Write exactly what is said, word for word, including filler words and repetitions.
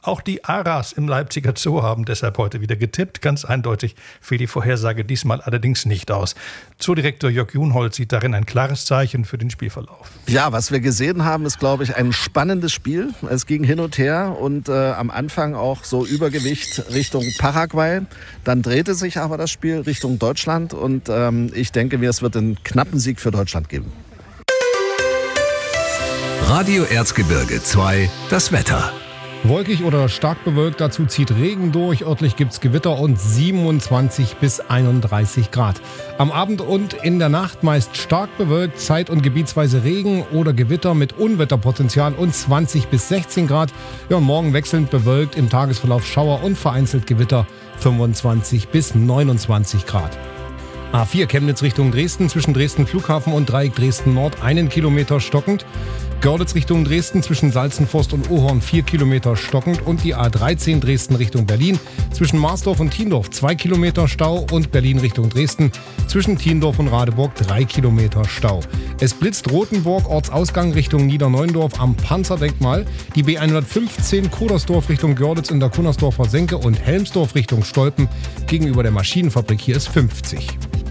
Auch die Aras im Leipziger Zoo haben deshalb heute wieder getippt. Ganz eindeutig fiel die Vorhersage diesmal allerdings nicht aus. Zoodirektor Jörg Junhold sieht darin ein klares Zeichen für den Spielverlauf. Ja, was wir gesehen haben, ist, glaube ich, ein spannendes Spiel. Es ging hin und her und äh, am Anfang auch so Übergewicht Richtung Paraguay. Dann drehte sich aber das Spiel Richtung Deutschland und ähm, ich denke mir, es wird einen knappen Sieg für Deutschland geben. Radio Erzgebirge zwei, das Wetter. Wolkig oder stark bewölkt, dazu zieht Regen durch. Örtlich gibt's Gewitter und siebenundzwanzig bis einunddreißig Grad. Am Abend und in der Nacht meist stark bewölkt, zeit- und gebietsweise Regen oder Gewitter mit Unwetterpotenzial und zwanzig bis sechzehn Grad. Ja, morgen wechselnd bewölkt, im Tagesverlauf Schauer und vereinzelt Gewitter, fünfundzwanzig bis neunundzwanzig Grad. A vier Chemnitz Richtung Dresden, zwischen Dresden Flughafen und Dreieck Dresden Nord einen Kilometer stockend. Görlitz Richtung Dresden, zwischen Salzenforst und Ohorn vier Kilometer stockend. Und die A dreizehn Dresden Richtung Berlin, zwischen Marsdorf und Tiendorf zwei Kilometer Stau. Und Berlin Richtung Dresden, zwischen Tiendorf und Radeburg drei Kilometer Stau. Es blitzt Rothenburg, Ortsausgang Richtung Niederneuendorf am Panzerdenkmal. Die B hundertfünfzehn Kudersdorf Richtung Görlitz in der Kunnersdorfer Senke und Helmsdorf Richtung Stolpen gegenüber der Maschinenfabrik. Hier ist fünfzig.